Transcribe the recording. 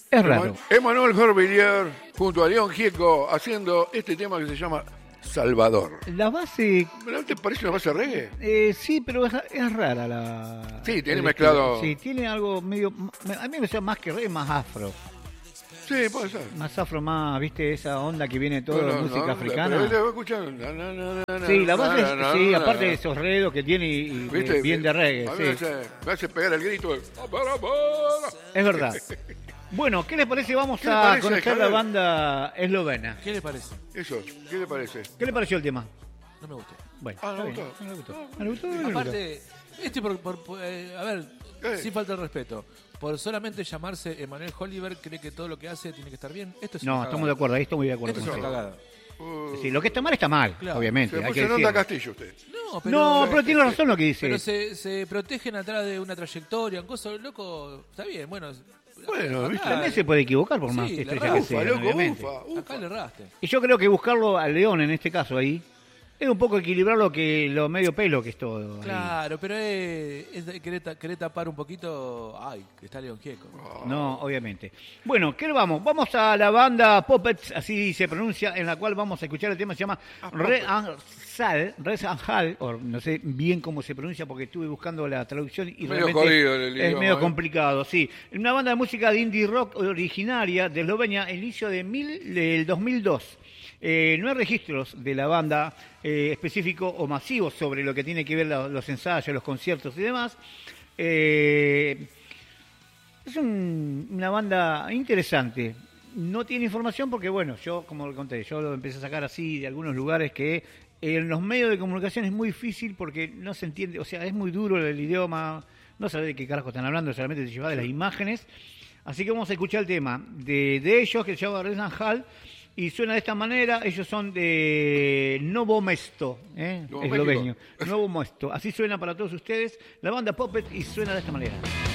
Es raro. Emanuel Jorvillier junto a León Gieco haciendo este tema que se llama Salvador. La base... ¿No te parece una base reggae? Sí, pero es rara la... Sí, tiene mezclado... Sí, tiene algo medio... A mí me suena más que reggae, más afro. Sí, puede ser. Más afro, más, ¿viste? Esa onda que viene todo de música africana. Pero él le va escuchando. Sí, la base sí, aparte de esos redos que tiene y bien de reggae. A mí Sí. me hace pegar el grito. Es verdad. Bueno, ¿qué les parece? Vamos ¿Qué le a parece, conocer la Javier? banda eslovena. ¿Qué le parece? Eso, ¿qué le parece? ¿Qué le pareció el tema? No me gustó. Bueno, Ah, no está bien. gustó. No le gustó. ¿No le gustó? No le gustó. Aparte, a ver, sin falta de respeto, por solamente llamarse Emanuel Oliver, cree que todo lo que hace tiene que estar bien. Esto es No, una estamos cagada. de acuerdo, ahí estoy muy de acuerdo Esto es con una usted. cagada. Sí, lo que está mal, Claro. obviamente. Se Hay que puso nota decirlo. Castillo usted. No, pero tiene razón lo que dice. Pero se protegen atrás de una trayectoria, un coso loco, está bien, bueno. Bueno, ¿viste? También se puede equivocar por Sí, más le estrella erra. que Ufa, sea, loco, obviamente. ufa. Acá le erraste. Y yo creo que buscarlo al León en este caso ahí es un poco equilibrar lo medio pelo que es todo. ahí. Claro, pero es de querer tapar un poquito. Ay, que está León Gieco. No, obviamente. Bueno, ¿qué vamos? Vamos a la banda Puppets, así se pronuncia, en la cual vamos a escuchar el tema, se llama Red Angel, o no sé bien cómo se pronuncia porque estuve buscando la traducción y Medio realmente jodido el es idioma, medio ¿eh? complicado, sí. Una banda de música de indie rock originaria de Eslovenia, inicio del 2002. No hay registros de la banda específico o masivos sobre lo que tiene que ver los ensayos, los conciertos y demás. Es una banda interesante. No tiene información porque, bueno, yo, como lo conté, yo lo empecé a sacar así de algunos lugares que en los medios de comunicación es muy difícil porque no se entiende, o sea, es muy duro el idioma, no sabes de qué carajo están hablando, solamente te lleva de las imágenes. Así que vamos a escuchar el tema de ellos, que se llama Red Hall, y suena de esta manera. Ellos son de Novo Mesto, Nuevo esloveno. México. Novo Mesto. Así suena para todos ustedes la banda Puppet y suena de esta manera.